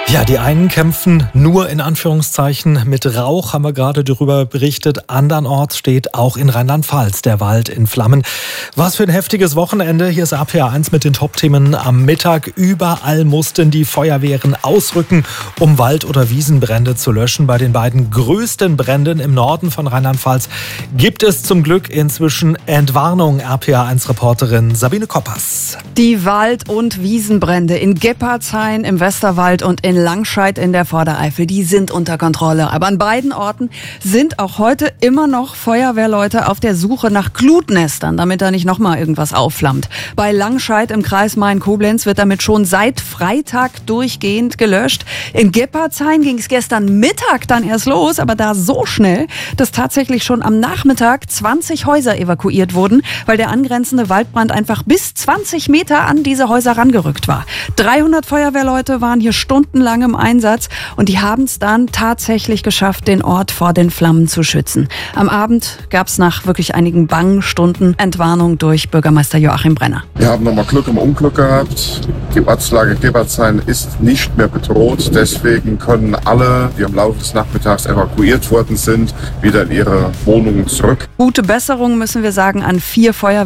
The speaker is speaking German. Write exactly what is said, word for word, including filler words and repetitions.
Ja, die einen kämpfen nur in Anführungszeichen mit Rauch, haben wir gerade darüber berichtet. Andernorts steht auch in Rheinland-Pfalz der Wald in Flammen. Was für ein heftiges Wochenende. Hier ist R P R eins mit den Top-Themen am Mittag. Überall mussten die Feuerwehren ausrücken, um Wald- oder Wiesenbrände zu löschen. Bei den beiden größten Bränden im Norden von Rheinland-Pfalz gibt es zum Glück inzwischen Entwarnung. R P R eins-Reporterin Sabine Koppers. Die Wald- und Wiesenbrände in Geppardshain im Westerwald und in Langscheid in der Vordereifel, die sind unter Kontrolle. Aber an beiden Orten sind auch heute immer noch Feuerwehrleute auf der Suche nach Glutnestern, damit da nicht nochmal irgendwas aufflammt. Bei Langscheid im Kreis Main-Koblenz wird damit schon seit Freitag durchgehend gelöscht. In Geppardshain ging es gestern Mittag dann erst los, aber da so schnell, dass tatsächlich schon am Nachmittag zwanzig Häuser evakuiert wurden, weil der angrenzende Waldbrand einfach bis zwanzig Meter an diese Häuser rangerückt war. dreihundert Feuerwehrleute waren hier stundenlang im Einsatz und die haben es dann tatsächlich geschafft, den Ort vor den Flammen zu schützen. Am Abend gab es nach wirklich einigen bangen Stunden Entwarnung durch Bürgermeister Joachim Brenner. Wir haben nochmal Glück im Unglück gehabt. Die Ortslage Geppardshain ist nicht mehr bedroht. Deswegen können alle, die im Laufe des Nachmittags evakuiert worden sind, wieder in ihre Wohnungen zurück. Gute Besserung müssen wir sagen an vier Feuerwehrleute.